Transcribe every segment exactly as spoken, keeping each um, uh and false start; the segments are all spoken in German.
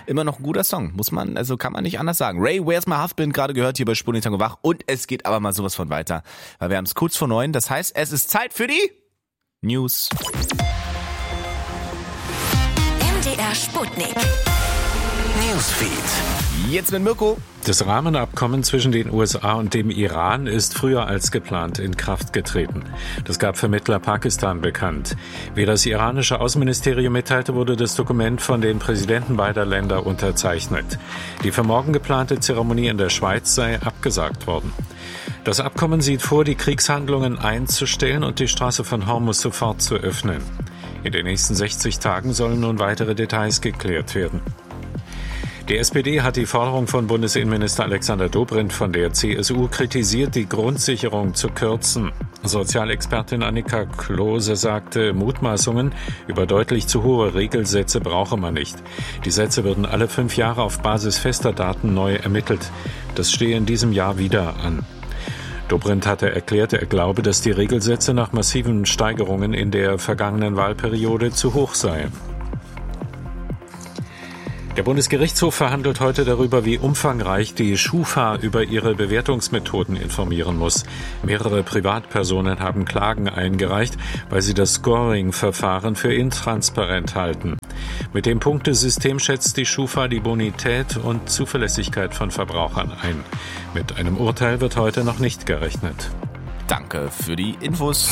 immer noch ein guter Song, muss man, also kann man nicht anders sagen. Ray, Where's My Husband, gerade gehört hier bei Sputnik Tango Wach und es geht aber mal sowas von weiter, weil wir haben es kurz vor neun, das heißt, es ist Zeit für die News. M D R Sputnik Newsfeed. Jetzt mit Mirko. Das Rahmenabkommen zwischen den U S A und dem Iran ist früher als geplant in Kraft getreten. Das gab Vermittler Pakistan bekannt. Wie das iranische Außenministerium mitteilte, wurde das Dokument von den Präsidenten beider Länder unterzeichnet. Die für morgen geplante Zeremonie in der Schweiz sei abgesagt worden. Das Abkommen sieht vor, die Kriegshandlungen einzustellen und die Straße von Hormuz sofort zu öffnen. In den nächsten sechzig Tagen sollen nun weitere Details geklärt werden. Die S P D hat die Forderung von Bundesinnenminister Alexander Dobrindt von der C S U kritisiert, die Grundsicherung zu kürzen. Sozialexpertin Annika Klose sagte, Mutmaßungen über deutlich zu hohe Regelsätze brauche man nicht. Die Sätze würden alle fünf Jahre auf Basis fester Daten neu ermittelt. Das stehe in diesem Jahr wieder an. Dobrindt hatte erklärt, er glaube, dass die Regelsätze nach massiven Steigerungen in der vergangenen Wahlperiode zu hoch seien. Der Bundesgerichtshof verhandelt heute darüber, wie umfangreich die Schufa über ihre Bewertungsmethoden informieren muss. Mehrere Privatpersonen haben Klagen eingereicht, weil sie das Scoring-Verfahren für intransparent halten. Mit dem Punktesystem schätzt die Schufa die Bonität und Zuverlässigkeit von Verbrauchern ein. Mit einem Urteil wird heute noch nicht gerechnet. Danke für die Infos.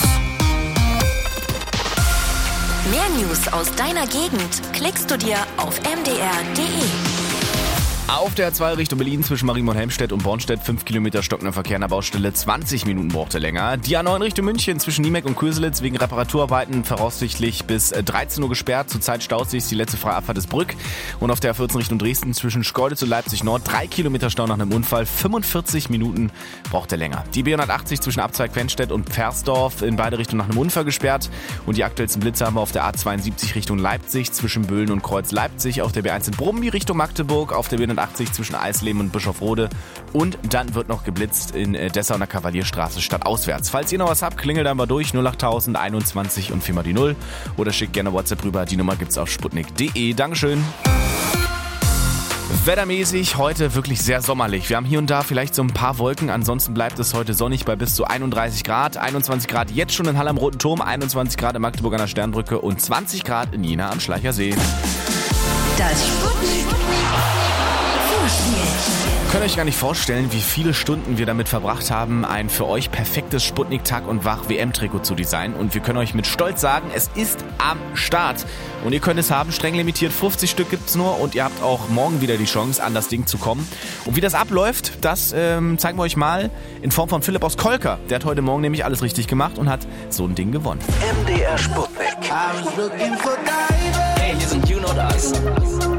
Mehr News aus deiner Gegend klickst du dir auf m d r punkt d e. Auf der A zwei Richtung Berlin zwischen Marienborn-Helmstedt und Bornstedt fünf Kilometer stockender Verkehr an der Baustelle, zwanzig Minuten braucht er länger. Die A neun Richtung München zwischen Niemek und Köselitz wegen Reparaturarbeiten voraussichtlich bis dreizehn Uhr gesperrt. Zurzeit staut sich die letzte freie Abfahrt ist Brück. Und auf der A vierzehn Richtung Dresden zwischen Schkeuditz und Leipzig Nord drei Kilometer Stau nach einem Unfall, fünfundvierzig Minuten braucht er länger. Die B hundertachtzig zwischen Abzweig Quenstedt und Pfersdorf in beide Richtungen nach einem Unfall gesperrt. Und die aktuellsten Blitze haben wir auf der A zweiundsiebzig Richtung Leipzig zwischen Böhlen und Kreuz Leipzig, auf der B eins in Brummi Richtung Magdeburg, auf der B hundertachtzig zwischen Eisleben und Bischofrode und dann wird noch geblitzt in Dessau und der Kavalierstraße stadtauswärts. Falls ihr noch was habt, klingelt einmal durch null acht null null einundzwanzig und viermal die null oder schickt gerne WhatsApp rüber, die Nummer gibt's auf sputnik punkt d e. Dankeschön. Wettermäßig heute wirklich sehr sommerlich. Wir haben hier und da vielleicht so ein paar Wolken, ansonsten bleibt es heute sonnig bei bis zu einunddreißig Grad. einundzwanzig Grad jetzt schon in Halle am Roten Turm, einundzwanzig Grad in Magdeburg an der Sternbrücke und zwanzig Grad in Jena am Schleicher See. Das Sputnik Könnt ihr euch gar nicht vorstellen, wie viele Stunden wir damit verbracht haben, ein für euch perfektes Sputnik Tag und Wach W M-Trikot zu designen. Und wir können euch mit Stolz sagen, es ist am Start. Und ihr könnt es haben, streng limitiert, fünfzig Stück gibt's nur. Und ihr habt auch morgen wieder die Chance, an das Ding zu kommen. Und wie das abläuft, das ähm, zeigen wir euch mal in Form von Philipp aus Kolker. Der hat heute Morgen nämlich alles richtig gemacht und hat so ein Ding gewonnen. M D R Sputnik. Hey, hier sind You Know Das.